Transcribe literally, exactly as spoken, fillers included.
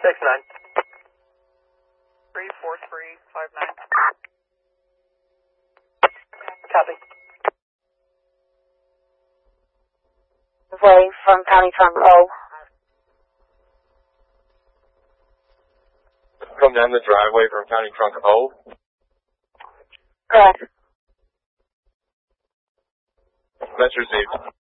Six nine. Three four three five nine. Copy. Way from County Trunk O. Come down the driveway from County Trunk O. Correct. That's received.